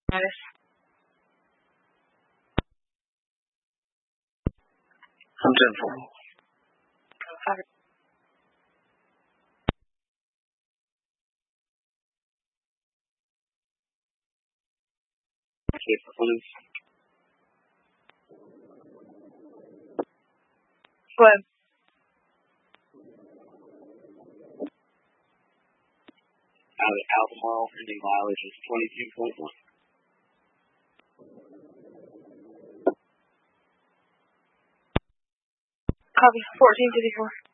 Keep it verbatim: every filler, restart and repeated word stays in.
Minus. I'm ten four. Okay, performance. Go ahead. Out of alcohol, ending mileage is twenty-two point one. Copy. fourteen fifty-four.